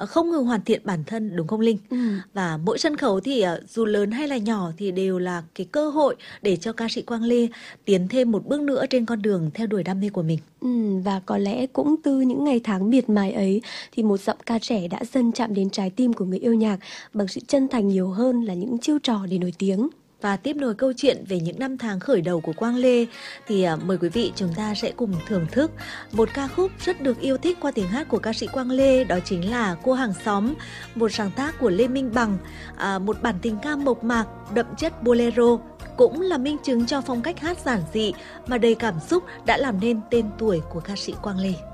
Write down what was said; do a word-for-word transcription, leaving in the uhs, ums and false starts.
không ngừng hoàn thiện bản thân, đúng không Linh? Ừ. Và mỗi sân khấu thì dù lớn hay là nhỏ thì đều là cái cơ hội để cho ca sĩ Quang Lê tiến thêm một bước nữa trên con đường theo đuổi đam mê của mình. Ừ, và có lẽ cũng từ những ngày tháng miệt mài ấy thì một giọng ca trẻ đã dần chạm đến trái tim của người yêu nhạc bằng sự chân thành nhiều hơn là những chiêu trò để nổi tiếng. Và tiếp nối câu chuyện về những năm tháng khởi đầu của Quang Lê thì uh, mời quý vị chúng ta sẽ cùng thưởng thức một ca khúc rất được yêu thích qua tiếng hát của ca sĩ Quang Lê, đó chính là Cô Hàng Xóm, một sáng tác của Lê Minh Bằng, uh, một bản tình ca mộc mạc đậm chất bolero, cũng là minh chứng cho phong cách hát giản dị mà đầy cảm xúc đã làm nên tên tuổi của ca sĩ Quang Lê.